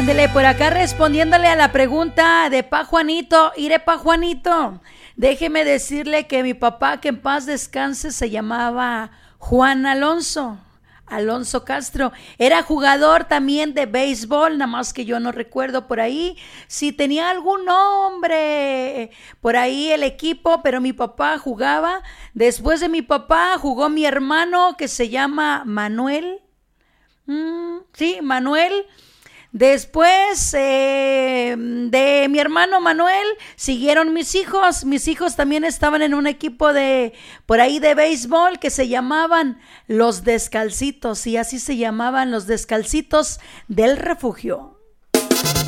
Ándele, por acá respondiéndole a la pregunta de Pa Juanito. Iré Pa Juanito. Déjeme decirle que mi papá, que en paz descanse, se llamaba Juan Alonso. Alonso Castro. Era jugador también de béisbol, nada más que yo no recuerdo por ahí si tenía algún nombre por ahí el equipo, pero mi papá jugaba. Después de mi papá jugó mi hermano que se llama Manuel. Sí, Manuel. Después de mi hermano Manuel siguieron mis hijos. Mis hijos también estaban en un equipo de por ahí de béisbol que se llamaban Los Descalcitos, y así se llamaban, Los Descalcitos del Refugio.